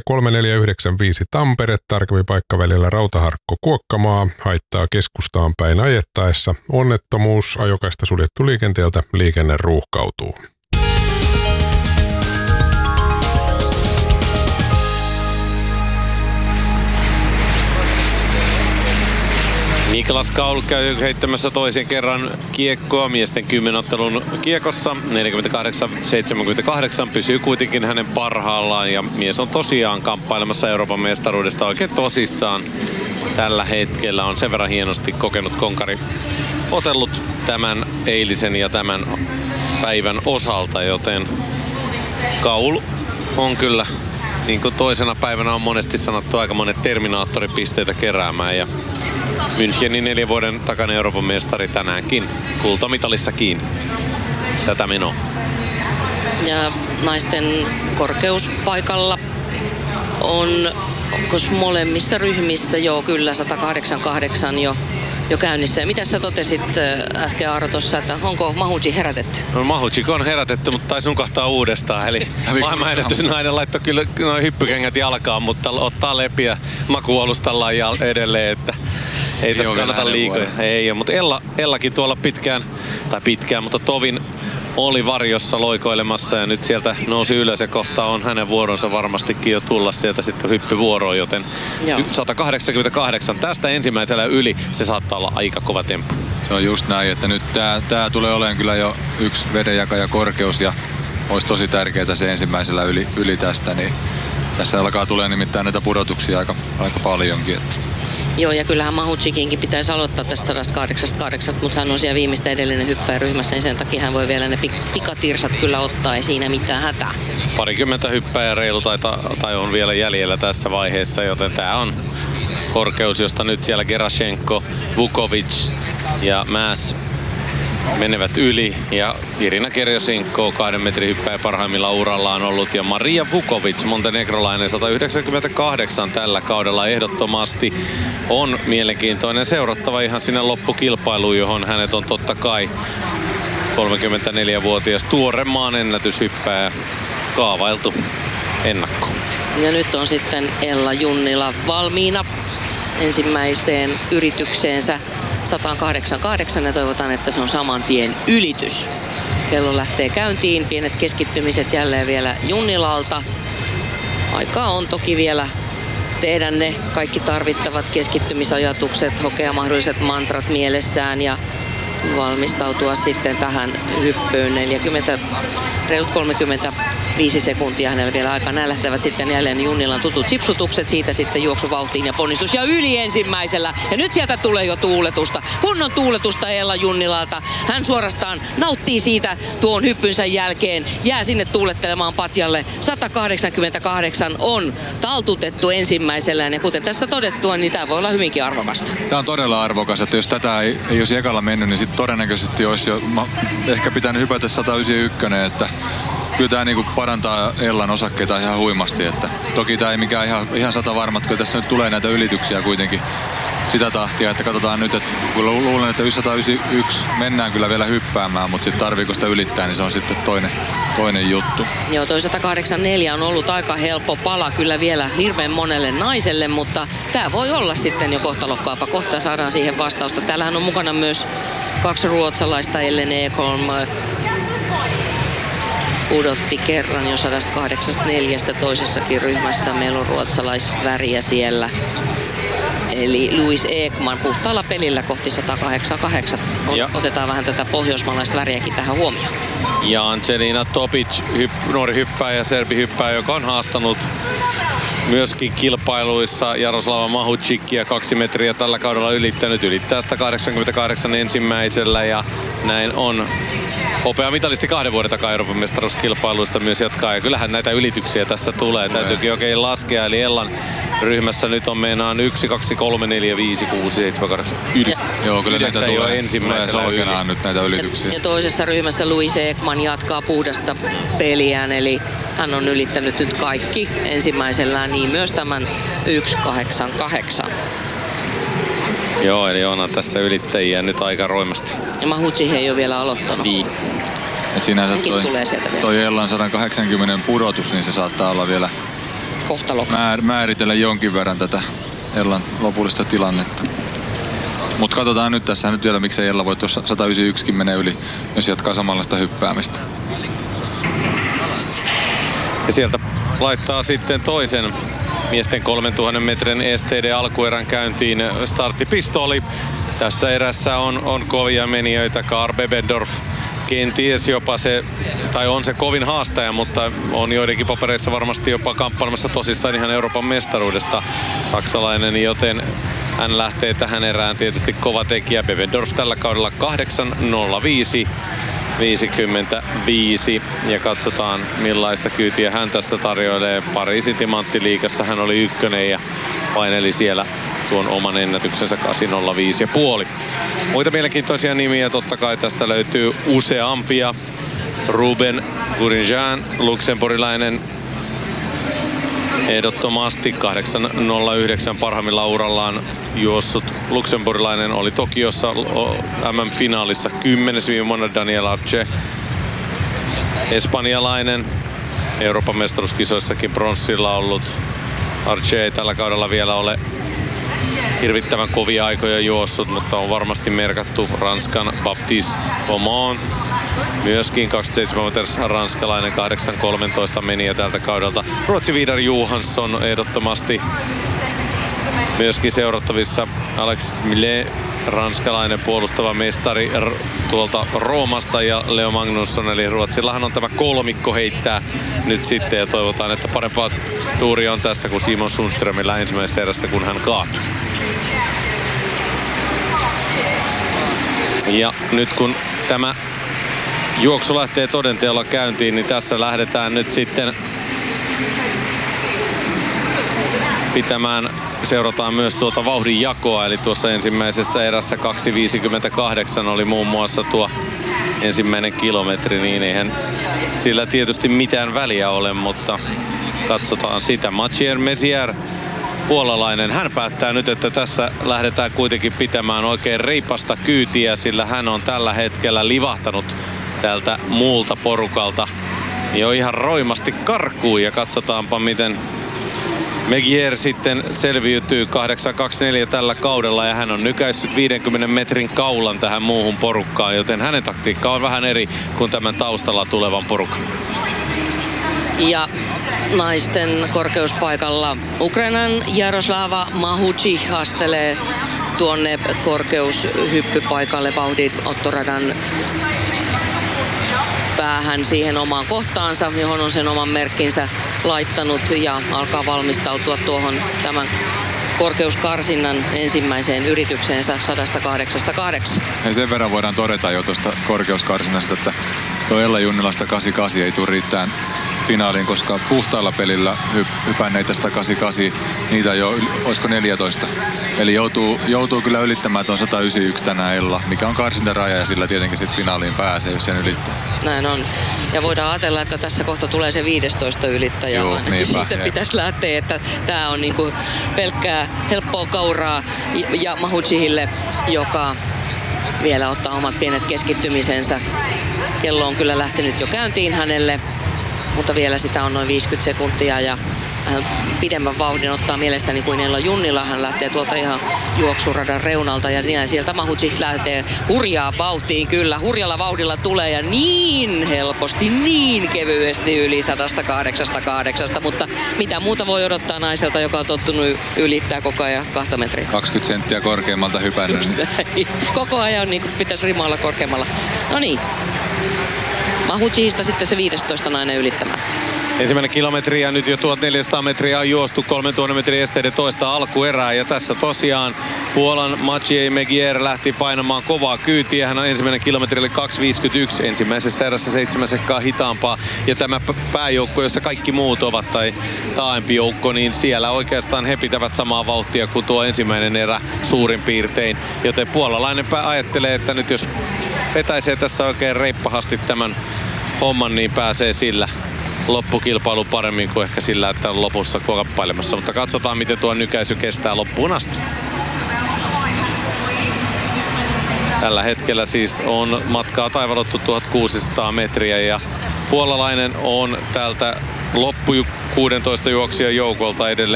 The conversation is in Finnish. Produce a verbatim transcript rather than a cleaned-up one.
kolme neljä yhdeksän viisi Tampere, tarkemmin paikkavälillä Rautaharkko-Kuokkamaa, haittaa keskustaan päin ajettaessa. Onnettomuus, ajokaista suljettu liikenteeltä, liikenne ruuhkautuu. Niklas Kaul käy heittämässä toisen kerran kiekkoa miesten kymmenottelun kiekossa. neljäkymmentäkahdeksan seitsemänkymmentäkahdeksan pysyy kuitenkin hänen parhaallaan ja mies on tosiaan kamppailemassa Euroopan mestaruudesta oikein tosissaan. Tällä hetkellä on sen verran hienosti kokenut konkari otellut tämän eilisen ja tämän päivän osalta, joten Kaul on kyllä, niin kuin toisena päivänä on monesti sanottu, aika monet terminaattoripisteitä keräämään ja Münchenin neljän vuoden takana Euroopan mestari tänäänkin kultamitalissa kiinni. Tätä menoa. Ja naisten korkeuspaikalla on, onko molemmissa ryhmissä jo kyllä sata kahdeksankymmentäkahdeksan jo, jo käynnissä. Ja mitä sä totesit äsken Aaro tuossa, että onko Mahuji herätetty? No Mahuji on herätetty, mutta taisi nunkahtaa uudestaan. Eli maailmanennätysnainen laittoi kyllä noin hyppykengät jalkaan, mutta ottaa lepiä makuualustallaan edelleen, että ei tässä kannata liikoja. Ei ole, mutta Ella, Ellakin tuolla pitkään, tai pitkään, mutta Tovin oli varjossa loikoilemassa ja nyt sieltä nousi ylös ja kohta on hänen vuoronsa varmastikin jo tulla sieltä sitten hyppyvuoroon, joten Joo. sata kahdeksankymmentäkahdeksan tästä ensimmäisellä yli se saattaa olla aika kova temppu. Se on just näin, että nyt tää, tää tulee olemaan kyllä jo yksi vedenjakaja korkeus ja olisi tosi tärkeää se ensimmäisellä yli, yli tästä, niin tässä alkaa tulee nimittäin näitä pudotuksia aika, aika paljonkin. Että. Joo, ja kyllähän Mahujikinkin pitäisi aloittaa tästä sata kahdeksankymmentäkahdeksan, mutta hän on siellä viimeistä edellinen hyppäjä ryhmässä, niin sen takia hän voi vielä ne pikatirsat kyllä ottaa, ei siinä mitään hätää. Parikymmentä hyppäjää reilu tai, tai on vielä jäljellä tässä vaiheessa, joten tämä on korkeus, josta nyt siellä Gerashenko, Vukovic ja Mäs menevät yli ja Irina Kerjosinko kahden metrin hyppäjä parhaimmilla uralla on ollut ja Maria Vukovic, montenegrolainen sata yhdeksänkymmentäkahdeksan tällä kaudella ehdottomasti on mielenkiintoinen seurattava ihan sinne loppukilpailuun, johon hänet on totta kai kolmekymmentäneljävuotias tuore maan ennätyshyppäjä kaavailtu ennakko. Ja nyt on sitten Ella Junnila valmiina ensimmäiseen yritykseensä sata kahdeksankymmentäkahdeksan ja toivotaan, että se on saman tien ylitys. Kello lähtee käyntiin, pienet keskittymiset jälleen vielä Junnilalta. Aikaa on toki vielä tehdä ne kaikki tarvittavat keskittymisajatukset, hokea mahdolliset mantrat mielessään ja valmistautua sitten tähän hyppyyn. neljäkymmentä, reilut kolmekymmentäviisi sekuntia hänellä vielä aikaa. Nämä lähtevät sitten jälleen Junnilan tutut sipsutukset, siitä sitten juoksuvauhtiin ja ponnistus ja yli ensimmäisellä. Ja nyt sieltä tulee jo tuuletusta, kunnon tuuletusta Ella Junnilalta. Hän suorastaan nauttii siitä tuon hyppynsä jälkeen, jää sinne tuulettelemaan patjalle. sata kahdeksankymmentäkahdeksan on taltutettu ensimmäisellään ja kuten tässä todettua, niin tämä voi olla hyvinkin arvokasta. Tämä on todella arvokas, että jos tätä ei, ei olisi ekalla mennyt, niin sitten todennäköisesti olisi jo ma, ehkä pitänyt hypätä sata yhdeksänkymmentäyksi, että kyllä tämä niinku parantaa Ellan osakkeita ihan huimasti. Että toki tämä ei mikään ihan, ihan sata varma, että kyllä tässä nyt tulee näitä ylityksiä kuitenkin sitä tahtia, että katsotaan nyt, että kun luulen, että sata yhdeksänkymmentäyksi mennään kyllä vielä hyppäämään, mutta sitten tarviiko sitä ylittää, niin se on sitten toinen, toinen juttu. Joo, toi sata kahdeksankymmentäneljä on ollut aika helppo pala kyllä vielä hirveän monelle naiselle, mutta tämä voi olla sitten jo kohtalokkaapa. Kohta saadaan siihen vastausta. Täällähän on mukana myös kaksi ruotsalaista, Ellen Ekholm pudotti kerran jo sata kahdeksankymmentäneljä toisessakin ryhmässä. Meillä on ruotsalaisväriä siellä. Eli Louis Ekman puhtaalla pelillä kohti sata kahdeksankymmentäkahdeksan. Otetaan vähän tätä pohjoismaalaista väriäkin tähän huomioon. Ja Angelina Topic, hypp- nuori hyppääjä, serbi hyppääjä, joka on haastanut myöskin kilpailuissa Jaroslava Mahujikia kaksi metriä tällä kaudella ylittänyt. Ylittää sata kahdeksankymmentäkahdeksan ensimmäisellä ja näin on hopeamitalisti kahden vuoden takaa Euroopan mestaruuskilpailuista myös jatkaa. Ja kyllähän näitä ylityksiä tässä tulee. Täytyykin oikein laskea. Eli Ellan ryhmässä nyt on meinaan yksi, kaksi, kolme, neljä, viisi, kuusi, seitsemän, kahdeksan, yhdeksän. Joo, kyllä näitä tulee, jo ensimmäisellä tulee yli. Nyt näitä ylityksiä. Ja, ja toisessa ryhmässä Louis Ekman jatkaa puhdasta peliään. Eli hän on ylittänyt nyt kaikki ensimmäisellään, niin myös tämän yksi kahdeksankymmentäkahdeksan. Joo, eli on tässä ylittäjiä nyt aika roimasti. Ja Mahuji ei ole vielä aloittanut. Niin. Et sinänsä toi, toi Ellan sata kahdeksankymmentä pudotus, niin se saattaa olla vielä kohtalo. Määr, määritellä jonkin verran tätä Ellan lopullista tilannetta. Mutta katsotaan nyt tässä nyt vielä, miksei Ella voi tuossa sata yhdeksänkymmentäyksi menee yli, jos jatkaa samanlaista hyppäämistä. Ja sieltä laittaa sitten toisen miesten kolmentuhannen metrin S T D alkuerän käyntiin starttipistoli. Tässä erässä on, on kovia menijöitä. Karl Bebendorf kenties jopa se, tai on se kovin haastaja, mutta on joidenkin papereissa varmasti jopa kamppailemassa tosissaan ihan Euroopan mestaruudesta saksalainen, joten hän lähtee tähän erään tietysti kova tekijä. Bebendorf tällä kaudella kahdeksan nolla viisi viisikymmentäviisi ja katsotaan millaista kyytiä hän tässä tarjoilee. Pariisin timanttiliigassa hän oli ykkönen ja paineli siellä tuon oman ennätyksensä kahdeksan nolla viisi ja puoli. Muita mielenkiintoisia nimiä totta kai tästä löytyy useampia. Ruben Gourinjan, luxemburgilainen, ehdottomasti kahdeksan nolla yhdeksän parhaimmilla urallaan juossut luxemburgilainen, oli Tokiossa M M-finaalissa kymmenes viime vuonna. Daniel Arce, espanjalainen, Euroopan mestaruuskisoissakin pronssilla ollut. Arce ei tällä kaudella vielä ole hirvittävän kovia aikoja juossut, mutta on varmasti merkattu. Ranskan Baptiste Aumont, myöskin kaksikymmentäseitsemänvuotias ranskalainen, kahdeksan kolmetoista meni tältä kaudelta. Ruotsi Vidar Johansson ehdottomasti myöskin seurattavissa. Alexis Millet, ranskalainen puolustava mestari tuolta Roomasta, ja Leo Magnusson, eli Ruotsillahan on tämä kolmikko heittää nyt sitten, ja toivotaan, että parempaa tuuri on tässä kuin Simon Sundströmillä ensimmäisessä erässä, kun hän kaatui. Ja nyt kun tämä juoksu lähtee todenteolla käyntiin, niin tässä lähdetään nyt sitten pitämään, seurataan myös tuota vauhdin jakoa, eli tuossa ensimmäisessä erässä kaksi viisikymmentäkahdeksan oli muun muassa tuo ensimmäinen kilometri, niin eihän sillä tietysti mitään väliä ole, mutta katsotaan sitä. Mathieu Messier, puolalainen, hän päättää nyt, että tässä lähdetään kuitenkin pitämään oikein reipasta kyytiä, sillä hän on tällä hetkellä livahtanut tältä muulta porukalta jo ihan roimasti karkuun, ja katsotaanpa miten Megier sitten selviytyy. Kahdeksan kaksikymmentäneljä tällä kaudella, ja hän on nykäissyt viidenkymmenen metrin kaulan tähän muuhun porukkaan, joten hänen taktiikka on vähän eri kuin tämän taustalla tulevan porukan. Ja naisten korkeuspaikalla Ukrainan Jaroslava Mahuchi astelee tuonne korkeushyppypaikalle vauhdin ottoradan päähän siihen omaan kohtaansa, johon on sen oman merkkinsä laittanut, ja alkaa valmistautua tuohon tämän korkeuskarsinnan ensimmäiseen yritykseensä sata kahdeksan kahdeksan. Ja sen verran voidaan todeta jo tuosta korkeuskarsinnasta, että tuo Ella Junnilasta kahdeksankymmentäkahdeksan ei tule riittämään finaaliin, koska puhtaalla pelillä hyp- hypänneitä sata kahdeksankymmentäkahdeksan, niitä jo, olisiko neljätoista. Eli joutuu, joutuu kyllä ylittämään tuon sata yhdeksänkymmentäyksi tänään Ella, mikä on karsintaraja, ja sillä tietenkin sitten finaaliin pääsee, jos sen ylittää. Näin on. Ja voidaan ajatella, että tässä kohta tulee se viidestoista ylittäjä. Joo, niinpä, siitä jep. pitäisi lähteä, että tämä on niinku pelkkää helppoa kauraa ja Mahuchihille, joka vielä ottaa omat pienet keskittymisensä. Kello on kyllä lähtenyt jo käyntiin hänelle, mutta vielä sitä on noin viisikymmentä sekuntia, ja hän pidemmän vauhdin ottaa mielestäni kuin Ella Junnila. Hän lähtee tuolta ihan juoksuradan reunalta, ja sieltä Mahuchi lähtee hurjaa vauhtiin. Kyllä, hurjalla vauhdilla tulee, ja niin helposti, niin kevyesti yli sata kahdeksan kahdeksan, mutta mitä muuta voi odottaa naiselta, joka on tottunut ylittää koko ajan kahta metriä. kaksikymmentä senttiä korkeammalta hypännyt. Koko ajan niin pitäisi rimalla korkeammalla. No niin. Mahuchista sitten se viidestoista nainen ylittämään. Ensimmäinen kilometri ja nyt jo tuhatneljäsataa metriä on juostu, kolmetuhatta metrin esteiden toista alkuerää, ja tässä tosiaan Puolan Mathieu Megier lähti painamaan kovaa kyytiä. Hän on ensimmäinen kilometri oli kaksi viisikymmentäyksi, ensimmäisessä erässä seitsemän sekkaa hitaampaa, ja tämä pääjoukko, jossa kaikki muut ovat tai taaempi joukko, niin siellä oikeastaan he pitävät samaa vauhtia kuin tuo ensimmäinen erä suurin piirtein, joten puolalainen ajattelee, että nyt jos vetäisee tässä oikein reippahasti tämän homman, niin pääsee sillä loppukilpailu paremmin kuin ehkä sillä, että on lopussa kappailemassa. Mutta katsotaan, miten tuo nykäisy kestää loppuun asti. Tällä hetkellä siis on matkaa taivalottu tuhatkuusisataa metriä, ja puolalainen on täältä loppu kuusitoista juoksijan joukolta edelleen